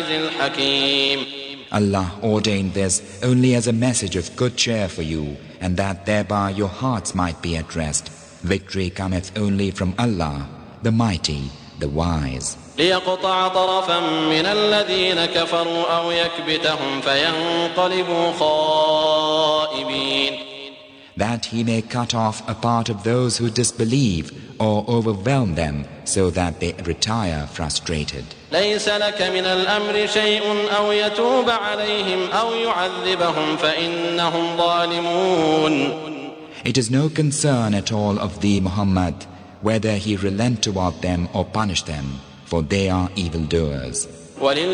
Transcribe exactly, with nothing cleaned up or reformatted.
Allah ordained this only as a message of good cheer for you, and that thereby your hearts might be at rest. Victory cometh only from Allah, the Mighty, the Wise. ليقطع طرفا من الذين كفروا أو يكبتهم فينقلبوا خائبين. That he may cut off a part of those who disbelieve or overwhelm them so that they retire frustrated. ليس لك من الأمر شيء أو يتوب عليهم أو يعذبهم فإنهم ظالمون. It is no concern at all of thee, Muhammad, whether he relent toward them or punish them, for they are evildoers.